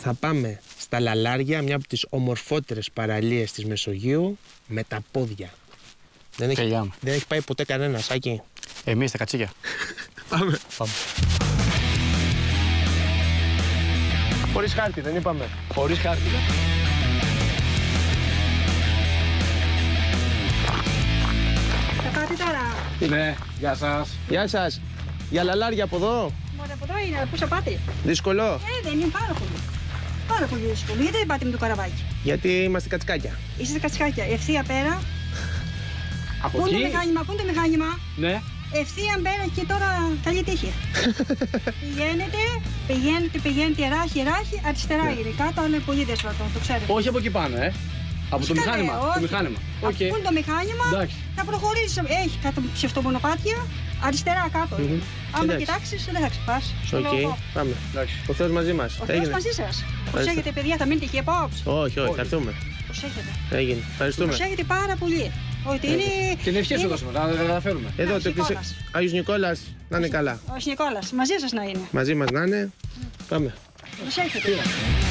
Θα πάμε στα Λαλάρια, μια από τις ομορφότερες παραλίες της Μεσογείου, με τα πόδια. Δεν έχει πάει ποτέ κανένας, Άκη. Εμείς τα κατσίκια. Πάμε. Πάμε. Χωρίς χάρτη, δεν είπαμε. Χωρίς χάρτη. Θα πάτε τώρα. Ναι, γεια σας. Γεια σας. Για Λαλάρια από εδώ. Μόνο από εδώ είναι, πού θα πάτε. Δύσκολο. Δεν είναι πάρα πολύ. Πάρα πολύ δύσκολο. Γιατί δεν πάτε με το καραβάκι. Γιατί είμαστε κατσικάκια. Είστε κατσικάκια. Ευθεία πέρα. Από Πού είναι εκεί. το μηχάνημα, πού είναι το μηχάνημα. Ναι. Ευθεία πέρα και τώρα καλή τύχη. Πηγαίνετε ράχη, αριστερά είναι. Κάτω είναι πολύ δύσκολο, το ξέρετε. Όχι από εκεί πάνω, Από το μηχάνημα. Το μηχάνημα. Πού είναι το μηχάνημα, Εντάξει. θα προχωρήσει. Έχει κάτω ψευτομονοπάτια, αριστερά κάτω. Άμα Εντάξει. κοιτάξεις, δεν θα ξεπάσεις. Οκ, πάμε. Εντάξει. Ο Θεός μαζί μας. Ο Θεός μαζί σας. Προσέχετε, παιδιά, θα μείνετε εκεί απόψε. Όχι, όχι, θα έρθουμε. Προσέχετε. Έγινε. Ευχαριστούμε. Προσέχετε πάρα πολύ. Ότι είναι. Την ευχή σου δώσουμε, να τα καταφέρουμε. Εδώ, Άγιος το Νικόλας. Άγιος Νικόλας, να είναι καλά. Ο Νικόλας, μαζί σας να είναι. Μαζί μας να είναι. Πάμε. Προσέχετε.